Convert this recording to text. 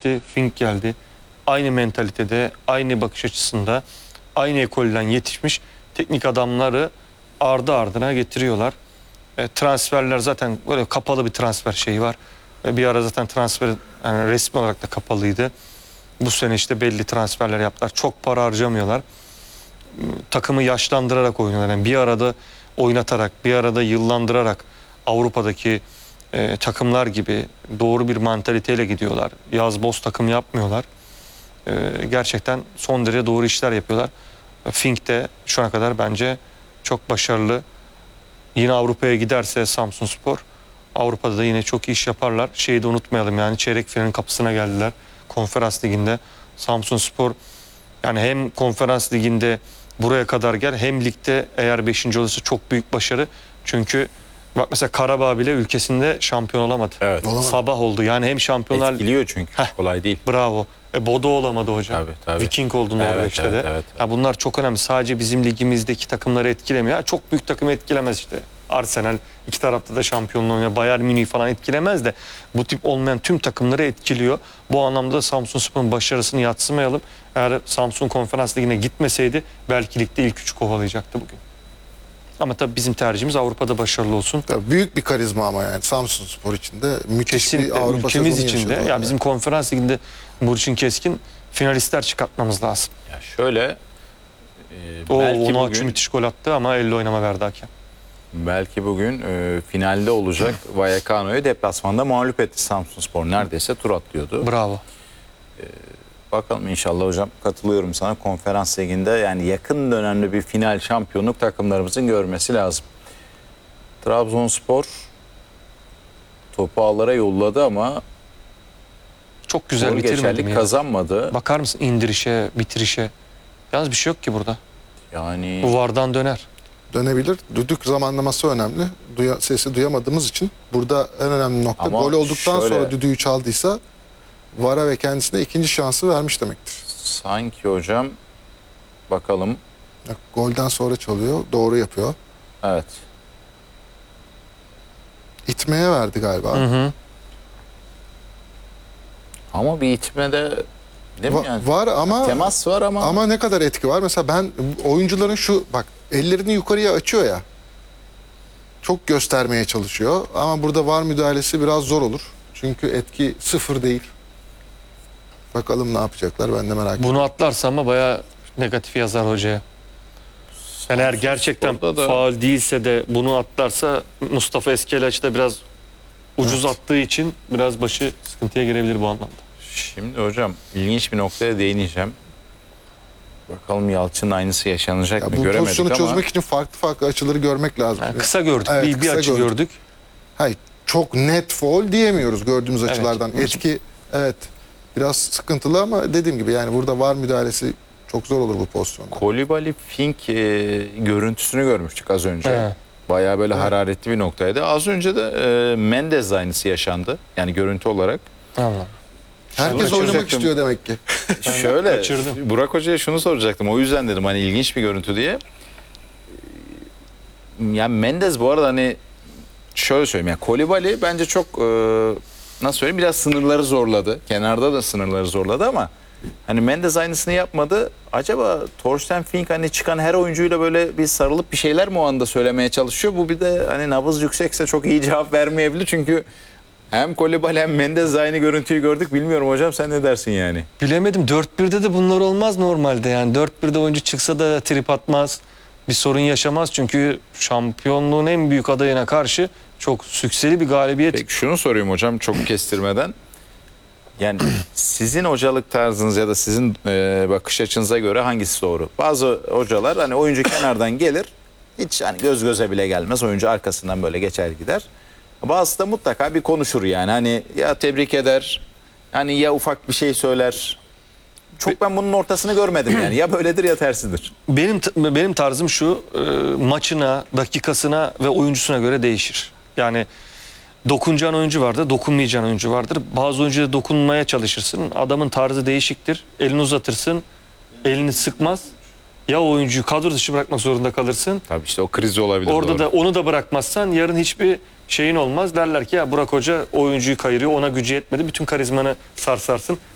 gitti, Fink geldi. Aynı mentalitede, aynı bakış açısında, aynı ekolden yetişmiş teknik adamları ardı ardına getiriyorlar. Transferler zaten böyle kapalı bir transfer şeyi var. Bir ara zaten transfer yani resmi olarak da kapalıydı. Bu sene işte belli transferler yaptılar. Çok para harcamıyorlar. Takımı yaşlandırarak oynuyorlar. Yani bir arada oynatarak, bir arada yıllandırarak Avrupa'daki takımlar gibi doğru bir mantaliteyle gidiyorlar. Yaz boz takım yapmıyorlar. Gerçekten son derece doğru işler yapıyorlar. Fink de şu ana kadar bence çok başarılı. Yine Avrupa'ya giderse Samsunspor, Avrupa'da da yine çok iyi iş yaparlar. Şeyi de unutmayalım yani çeyrek finalin kapısına geldiler. Konferans Ligi'nde Samsunspor yani hem Konferans Ligi'nde buraya kadar gel hem ligde eğer 5. olursa çok büyük başarı. Çünkü bak mesela Karabağ bile ülkesinde şampiyon olamadı. Evet. Sabah oldu. Yani hem şampiyonlar... Etkiliyor çünkü. Kolay değil. Bravo. Bodo olamadı hocam. Tabii. Viking oldu Norveç'te de. Evet. Ya bunlar çok önemli. Sadece bizim ligimizdeki takımları etkilemiyor. Çok büyük takımı etkilemez işte. Arsenal iki tarafta da şampiyonluğu oynuyor. Bayern Münih falan etkilemez de bu tip olmayan tüm takımları etkiliyor. Bu anlamda Samsunspor'un başarısını yadsımayalım. Eğer Samsun Konferans Ligi'ne gitmeseydi belki ligde ilk üçü kovalayacaktı bugün. Ama tabii bizim tercihimiz Avrupa'da başarılı olsun. Tabii büyük bir karizma ama yani Samsunspor için de müthiş Kesinlikle bir Avrupa ülkemiz sezonu için de yaşadı. ya bizim Konferans Ligi'nde Burçin Keskin finalistler çıkartmamız lazım. Ya şöyle Belki belki Onuachu bugün müthiş gol attı ama elle oynama verdi hakem. belki bugün finalde olacak Vallecano'yu deplasmanda mağlup etti Samsunspor. Neredeyse tur atlıyordu. Bravo. Bakalım inşallah hocam, katılıyorum sana, Konferans Ligi'nde yani yakın dönemde bir final şampiyonluk takımlarımızın görmesi lazım. Trabzonspor topu ağlara yolladı ama Çok güzel gol bitirmedi mi geçerlik ya? kazanmadı. Bakar mısın indirişe, bitirişe? Yalnız bir şey yok ki burada. Yani Bu VAR'dan döner. Dönebilir. Düdük zamanlaması önemli. Sesi duyamadığımız için burada en önemli nokta Ama gol olduktan şöyle- sonra düdüğü çaldıysa VAR'a ve kendisine ikinci şansı vermiş demektir. sanki hocam, bakalım, Bak, golden sonra çalıyor. Doğru yapıyor. evet. İtmeye verdi galiba. Hı. Ama bir itmede değil mi yani? Var ama Temas var ama ne kadar etki var? Mesela ben oyuncuların şu bak ellerini yukarıya açıyor ya. Çok göstermeye çalışıyor ama burada VAR müdahalesi biraz zor olur. Çünkü etki sıfır değil. Bakalım ne yapacaklar, ben de merak ediyorum. Bunu atlarsa ama bayağı negatif yazar hocaya. Yani eğer gerçekten Samsunspor'da da- faul değilse de bunu atlarsa Mustafa Eskelaç da biraz ucuz attığı için biraz başı sıkıntıya girebilir bu anlamda. Şimdi hocam ilginç bir noktaya değineceğim. Bakalım Yalçın'ın aynısı yaşanacak Ya mı, bu göremedik pozisyonu ama çözmek için farklı açıları görmek lazım. Yani kısa gördük, Evet, bir kısa açı gördük. Hayır, çok net foul diyemiyoruz gördüğümüz Evet. açılardan. Etki evet biraz sıkıntılı ama dediğim gibi yani burada VAR müdahalesi çok zor olur bu pozisyonda. Kolibali Fink görüntüsünü görmüştük az önce. Evet. Bayağı böyle hararetli bir noktaydı. Az önce de Mendez aynısı yaşandı. Yani görüntü olarak. Allah. Herkes Kaçıracaktım. oynamak istiyor demek ki. Şöyle kaçırdım. Burak Hoca'ya şunu soracaktım. O yüzden dedim hani ilginç bir görüntü diye. Yani Mendez bu arada hani şöyle söyleyeyim, yani Kolibali bence çok nasıl söyleyeyim, biraz sınırları zorladı. Kenarda da sınırları zorladı ama hani Mendez aynısını yapmadı. Acaba Thorsten Fink hani çıkan her oyuncuyla böyle bir sarılıp bir şeyler mi o anda söylemeye çalışıyor? Bu bir de hani nabız yüksekse çok iyi cevap vermeyebilir. Çünkü hem Kolibali hem Mendez aynı görüntüyü gördük. Bilmiyorum hocam, sen ne dersin yani? Bilemedim. 4-1'de de bunlar olmaz normalde. Yani 4-1'de oyuncu çıksa da trip atmaz. Bir sorun yaşamaz. Çünkü şampiyonluğun en büyük adayına karşı çok sükseli bir galibiyet. Peki şunu sorayım hocam, çok kestirmeden. Yani sizin hocalık tarzınız ya da sizin bakış açınıza göre hangisi doğru? Bazı hocalar hani oyuncu kenardan gelir, hiç hani göz göze bile gelmez. Oyuncu arkasından böyle geçer gider. Bazısı da mutlaka bir konuşur yani. Hani ya tebrik eder, hani ya ufak bir şey söyler. Çok ben bunun ortasını görmedim yani. Ya böyledir ya tersidir. Benim tarzım şu, maçına, dakikasına ve oyuncusuna göre değişir. Yani dokunacağın oyuncu vardır, dokunmayacağın oyuncu vardır. Bazı oyuncuya dokunmaya çalışırsın. Adamın tarzı değişiktir. Elini uzatırsın, elini sıkmaz. Ya o oyuncuyu kadro dışı bırakmak zorunda kalırsın. Tabii işte o kriz olabilir. Orada doğru. da onu da bırakmazsan yarın hiçbir şeyin olmaz. Derler ki ya Burak Hoca oyuncuyu kayırıyor, ona gücü yetmedi. Bütün karizmanı sarsarsın.